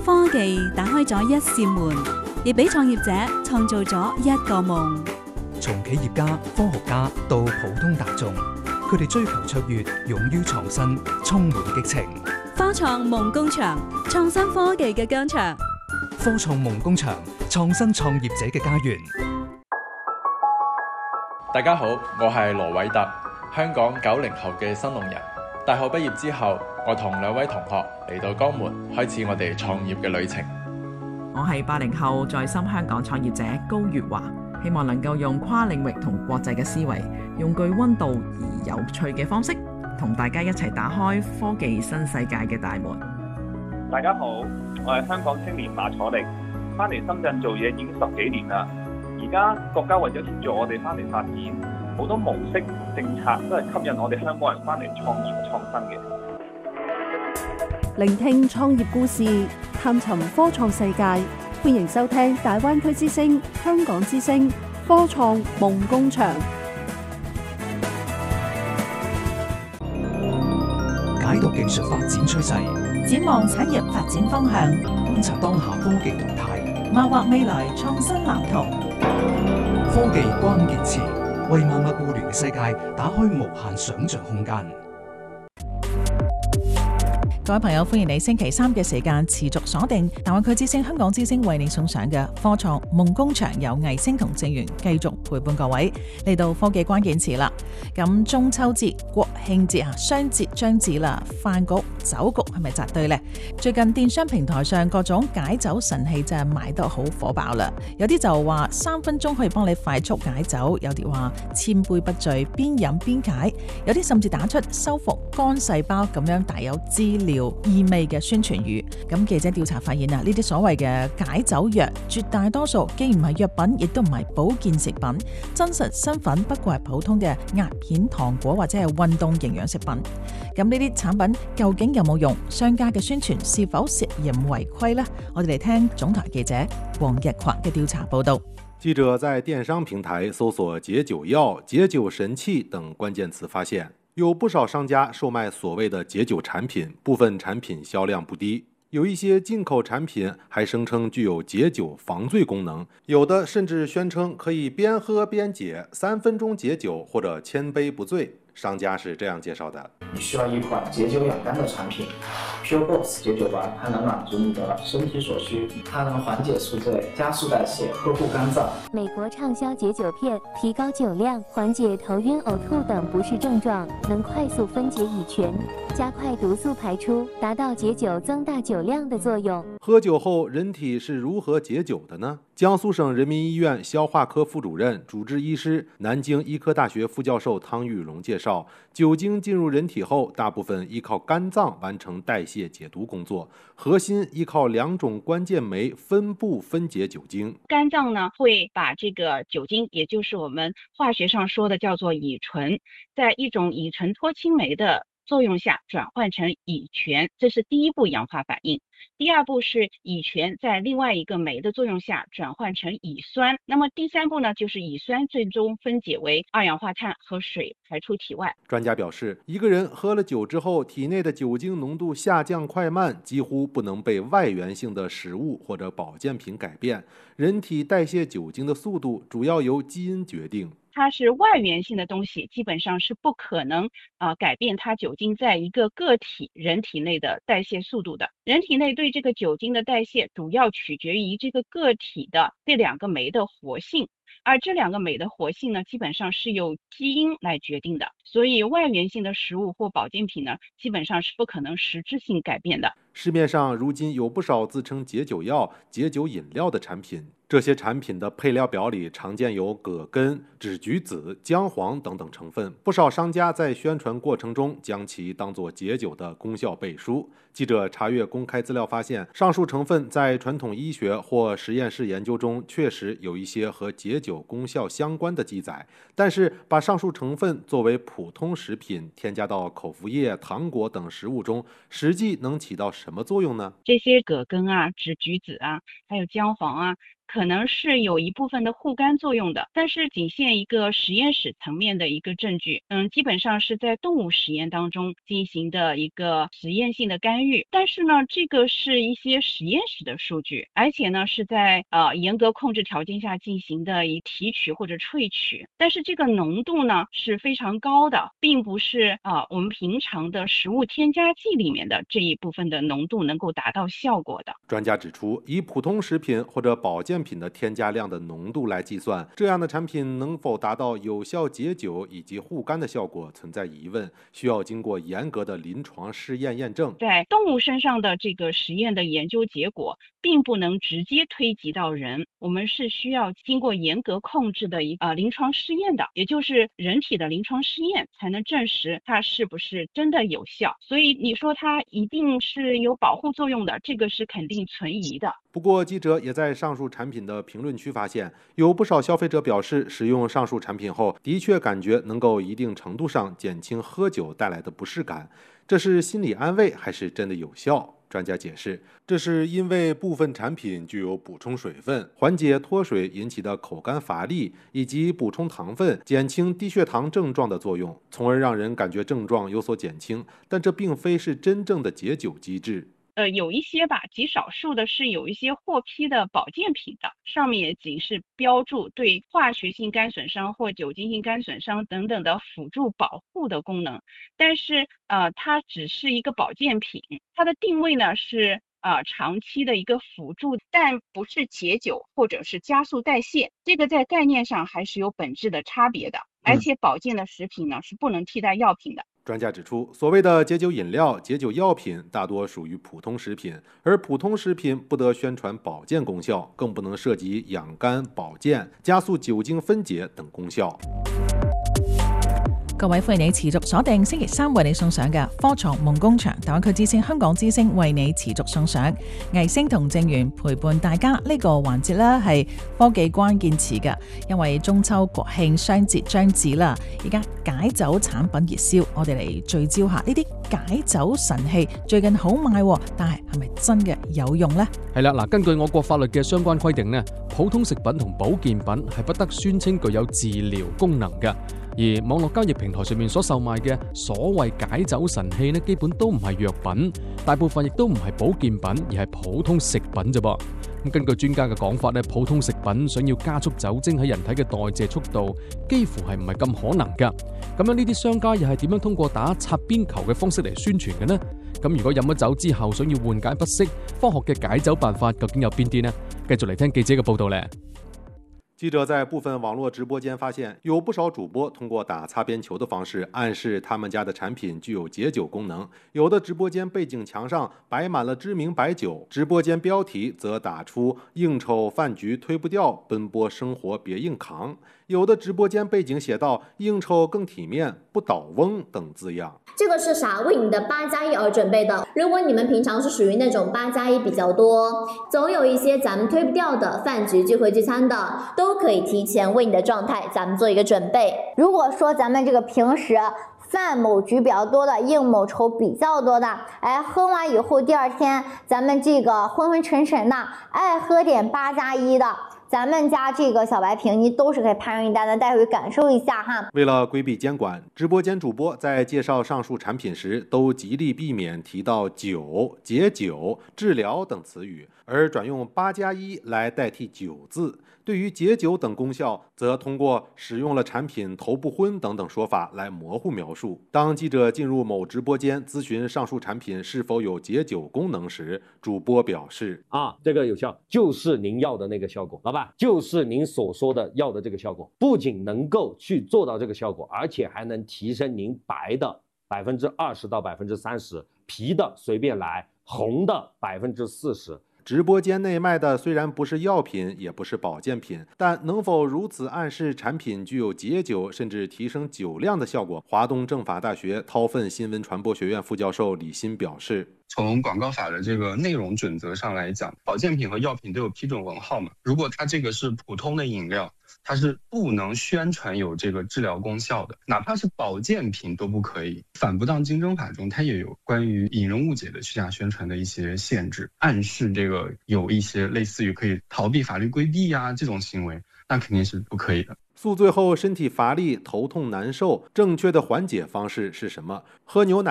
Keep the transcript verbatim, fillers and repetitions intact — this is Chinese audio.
科技打開咗一扇門，亦俾創業者創造咗一個夢。 從企業家、科學家到普通大眾，佢哋追求卓越，勇於創新，充滿激情。 科創夢工場，創新科技嘅疆場。 科創夢工場，創新創業者嘅家園。 大家好，我係羅偉特，香港九零後嘅新農人。大學畢業之後，我同兩位同學嚟到江門，開始我哋創業嘅旅程。 我係八零後在深香港創業者高月華，希望能夠用跨領域同國際嘅思維，用具溫度而有趣嘅方式，同大家一齊打開科技新世界嘅大門。 大家好，我係香港青年馬楚力，翻嚟深圳做嘢已經十幾年啦。而家國家為咗協助我哋翻嚟發展，好多模式政策都係吸引我哋香港人翻嚟創業創新嘅。 聆聽創業故事，探尋科創世界，歡迎收聽大灣區之聲、香港之聲科創夢工場。 解讀技術發展趨勢， 展望產業發展方向， 觀察當下科技動態， 謀劃未來創新藍圖。 科技關鍵詞，為萬物互聯嘅世界打開無限想像空間。 各位朋友，歡迎你星期三嘅時間持續鎖定大灣區之聲、香港之聲為你送上嘅科創夢工場，有藝星同正源繼續陪伴各位嚟到科技關鍵詞啦。咁中秋節、國慶節啊，雙節將至啦，飯局、酒局係咪扎堆呢？最近電商平台上各種解酒神器真係賣得好火爆啦。有啲就話三分鐘可以幫你快速解酒，有啲話千杯不醉，邊飲邊解，有啲甚至打出修復肝細胞咁樣帶有治療意味嘅宣傳語。咁記者調查發現啊，呢啲所謂嘅解酒藥絕大多數既唔係藥品，亦都唔係保健食品，真實身份不過係普通嘅壓片糖果或者係運動營養食品。咁呢啲產品究竟有冇用？商家嘅宣傳是否涉嫌違規呢？我哋嚟聽總台記者黃日群嘅調查報道。 記者在電商平台搜索解酒藥、解酒神器等關鍵詞，發現有不少商家售賣所謂的解酒產品，部分產品銷量不低，有一些進口產品還聲稱具有解酒防醉功能，有的甚至宣稱可以邊喝邊解，三分鐘解酒或者千杯不醉。商家是這樣介紹的： 你需要一款解酒養肝的產品 Pure Box 解酒丸，它能滿足你的身體所需，它能緩解宿醉、加速代謝、呵護肝臟。 美國暢銷解酒片，提高酒量，緩解頭暈、嘔吐等不適症狀，能快速分解乙醛，加快毒素排出，達到解酒增大酒量的作用。 喝酒後人體是如何解酒的呢？江蘇省人民醫院消化科副主任、主治醫師、南京醫科大學副教授湯玉龍介紹，酒精進入人體後，大部分依靠肝臟完成代謝解毒工作，核心依靠兩種關鍵酶分布分解酒精。 肝臟呢會把這個酒精，也就是我們化學上說的叫做乙醇，在一種乙醇脫氫酶的作用下轉換成乙醛，這是第一步氧化反應。第二步是乙醛在另外一個酶的作用下轉換成乙酸，那麼第三步呢，就是乙酸最終分解為二氧化碳和水排出體外。 專家表示，一個人喝了酒之後，體內的酒精濃度下降快慢幾乎不能被外源性的食物或者保健品改變，人體代謝酒精的速度主要由基因決定。 它是外源性的東西，基本上是不可能啊、呃、改變它酒精在一個個體人體內的代謝速度的。人體內對這個酒精的代謝主要取決於這個個體的這兩個酶的活性，而這兩個酶的活性呢，基本上是由基因來決定的。所以外源性的食物或保健品呢，基本上是不可能實質性改變的。 市面上如今有不少自稱解酒藥、解酒飲料的產品，這些產品的配料表裡常見有葛根、梔橘子、薑黃等等成分，不少商家在宣傳過程中將其當作解酒的功效背書。記者查閱公開資料發現，上述成分在傳統醫學或實驗室研究中確實有一些和解酒功效相關的記載，但是把上述成分作為普通食品添加到口服液、糖果等食物中，實際能起到什麼作用呢？ 這些葛根啊、梔橘子啊，還有薑黃啊， 可能是有一部分的护肝作用的，但是仅限一个实验室层面的一个证据，嗯，基本上是在动物实验当中进行的一个实验性的干预。但是呢，这个是一些实验室的数据，而且呢是在呃严格控制条件下进行的一提取或者萃取，但是这个浓度呢是非常高的，并不是啊、呃、我们平常的食物添加剂里面的这一部分的浓度能够达到效果的。 专家指出，以普通食品或者保健品的添加量的浓度来计算，这样的产品能否达到有效解酒以及护肝的效果存在疑问，需要经过严格的临床试验验证。 在动物身上的这个实验的研究结果并不能直接推及到人，我们是需要经过严格控制的一呃临床试验的，也就是人体的临床试验才能证实它是不是真的有效。所以你说它一定是有保护作用的，这个是肯定存疑的。 不过，记者也在上述产品的评论区发现，有不少消费者表示，使用上述产品后，的确感觉能够一定程度上减轻喝酒带来的不适感。这是心理安慰还是真的有效？专家解释，这是因为部分产品具有补充水分、缓解脱水引起的口干乏力，以及补充糖分、减轻低血糖症状的作用，从而让人感觉症状有所减轻，但这并非是真正的解酒机制。 呃，有一些吧，极少数的是有一些获批的保健品的，上面也仅是标注对化学性肝损伤或酒精性肝损伤等等的辅助保护的功能，但是呃，它只是一个保健品，它的定位呢是呃长期的一个辅助，但不是解酒或者是加速代谢，这个在概念上还是有本质的差别的。而且保健的食品呢是不能替代药品的。 专家指出，所谓的解酒饮料、解酒药品大多属于普通食品，而普通食品不得宣传保健功效，更不能涉及养肝、保健、加速酒精分解等功效。 各位歡迎你持續鎖定星期三為你送上嘅科創夢工場大灣區之星香港之星為你持續送上藝星同正源陪伴大家呢個環節呢係科技關鍵詞嘅，因為中秋國慶雙節將至啦，而家解酒產品熱銷，我哋嚟聚焦下呢啲解酒神器最近好賣，但係係咪真嘅有用呢？ 係啦，嗱，根據我國法律嘅相關規定呢，普通食品同保健品係不得宣稱具有治療功能嘅。而網絡交易平台上面所售賣嘅所謂解酒神器呢，基本都唔係藥品，大部分亦都唔係保健品，而係普通食品啫噃。咁根據專家嘅講法呢，普通食品想要加速酒精喺人體嘅代謝速度，幾乎係唔係咁可能㗎。咁樣呢啲商家又係點樣通過打擦邊球嘅方式嚟宣傳嘅呢？咁如果飲咗酒之後想要緩解不適，科學嘅解酒辦法究竟有邊啲呢？繼續嚟聽記者嘅報導咧。 記者在部分網絡直播間發現，有不少主播通過打擦邊球的方式暗示他們家的產品具有解酒功能。有的直播間背景牆上擺滿了知名白酒，直播間標題則打出應酬飯局推不掉，奔波生活別硬扛。有的直播間背景寫到應酬更體面，不倒翁等字樣。 這個是啥？為你的八加一而準備的。如果你們平常是屬於那種八加一比較多，總有一些咱們推不掉的飯局聚會聚餐的，都可以提前為你的狀態咱們做一個準備。如果說咱們這個平時飯某局比較多的，應某酬比較多的，哎，喝完以後第二天咱們這個昏昏沉沉的，愛喝點八加一的，咱們家這個小白瓶你都是可以派上一單的，待會感受一下哈。 為了規避監管，直播間主播在介紹上述產品時都極力避免提到酒、解酒、治療等詞語，而轉用八加一來代替酒字。對於解酒等功效，則通過使用了產品頭不昏等等說法來模糊描述。當記者進入某直播間諮詢上述產品是否有解酒功能時，主播表示： 啊，這個有效，就是您要的那個效果，老闆，就是您所說的要的這個效果，不僅能夠去做到這個效果，而且還能提升您白的百分之二十到百分之三十，皮的隨便來，紅的百分之四十。 直播間內賣的雖然不是藥品，也不是保健品，但能否如此暗示產品具有解酒甚至提升酒量的效果？華東政法大學韜奮新聞傳播學院副教授李欣表示： 从广告法的这个内容准则上来讲，保健品和药品都有批准文号嘛。如果它这个是普通的饮料，它是不能宣传有这个治疗功效的，哪怕是保健品都不可以。反不当竞争法中，它也有关于引人误解的虚假宣传的一些限制，暗示这个有一些类似于可以逃避法律规避呀这种行为，那肯定是不可以的。 宿醉后身体乏力、头痛难受，正确的缓解方式是什么？喝牛奶